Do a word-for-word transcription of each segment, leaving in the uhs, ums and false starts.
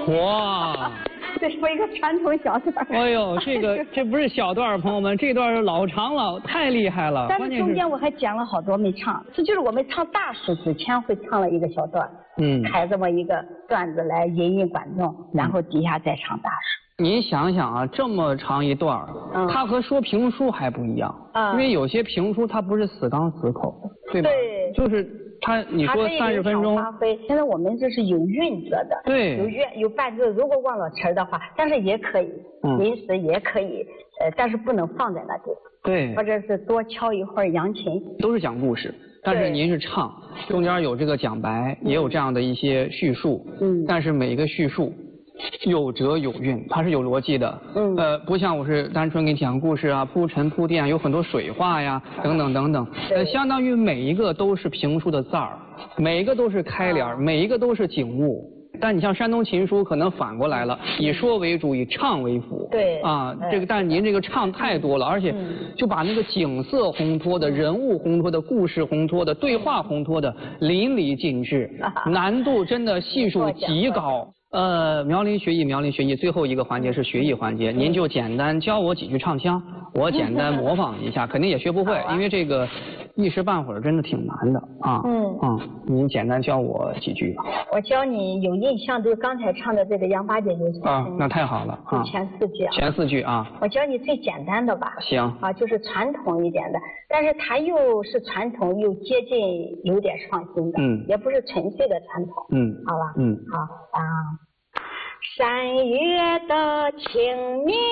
哇！ 这是一个传统小段。 哎呦，这个这不是小段，朋友们，这段是老长了，太厉害了。 但是中间我还讲了好多没唱，这就是我们唱大事之前会唱了一个小段，嗯，开这么一个段子来引引观众，然后底下再唱大事。 您想想啊，这么长一段，嗯，它和说评书还不一样，啊，因为有些评书它不是死刚死口，对吧？对，就是它，你说三十分钟， 发挥。现在我们这是有韵则的， 对， 有韵有伴奏。如果忘了词儿的话，但是也可以，嗯，临时也可以，呃，但是不能放在那地方， 对， 或者是多敲一会儿扬琴。 都是讲故事，但是您是唱，中间有这个讲白，也有这样的一些叙述，嗯，但是每一个叙述有辙有韵，它是有逻辑的。嗯，呃，不像我是单纯给你讲故事啊，铺陈铺垫，有很多水话呀，等等等等。呃，相当于每一个都是评书的字儿，每一个都是开联，啊，每一个都是景物。但你像山东琴书，可能反过来了，以说为主，以唱为辅。对。啊，这个，但是您这个唱太多了，而且就把那个景色烘托的、人物烘托的、故事烘托的、对话烘托的淋漓尽致，难度真的系数极高。呃，苗林学艺，苗林学艺，最后一个环节是学艺环节，您就简单教我几句唱腔，我简单模仿一下，肯定也学不会，因为这个一时半会儿真的挺难的啊。嗯嗯，您简单教我几句吧。 我教你有印象，就是刚才唱的这个杨八姐就是啊，那太好了啊。 前四句啊。 前四句啊。 我教你最简单的吧。 行。 啊，就是传统一点的，但是它又是传统又接近有点创新的，嗯，也不是纯粹的传统，嗯，好吧，嗯，好啊。三月的清明，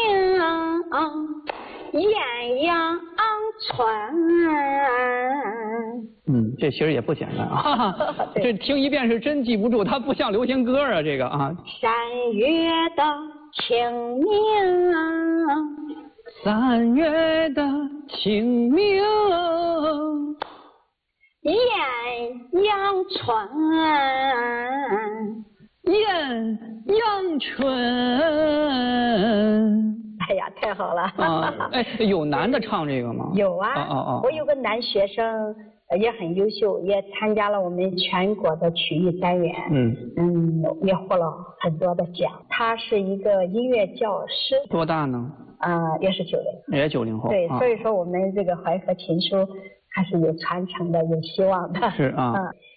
艳阳春。 嗯，这其实也不简单啊，这听一遍是真记不住，它不像流行歌啊，这个啊。 三月的清明， 三月的清明， 艳阳春。 艳阳春。 哎呀，太好了！ 啊，哎，有男的唱这个吗？ 有啊，哦哦，我有个男学生也很优秀，也参加了我们全国的曲艺单元，嗯嗯，也获了很多的奖。他是一个音乐教师。 多大呢？ 啊、呃，也是九零。 也九零后。 对，啊，所以说我们这个淮河琴书还是有传承的，有希望的。 是啊。嗯